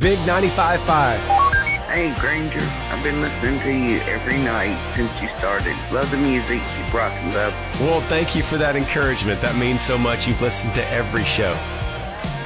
Big 95.5. Hey, Granger, I've been listening to you every night since you started. Love the music. Keep rocking, love. Well, thank you for that encouragement. That means so much. You've listened to every show.